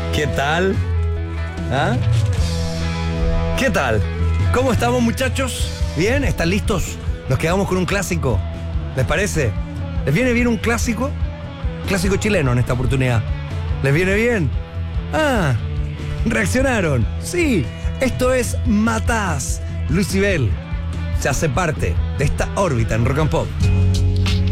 ¿Qué tal? ¿Ah? ¿Qué tal? ¿Cómo estamos, muchachos? ¿Bien? ¿Están listos? Nos quedamos con un clásico. ¿Les parece? ¿Les viene bien un clásico? Clásico chileno en esta oportunidad. ¿Les viene bien? Ah, reaccionaron. Sí, esto es Matás. Luis Sibel se hace parte de esta órbita en Rock and Pop.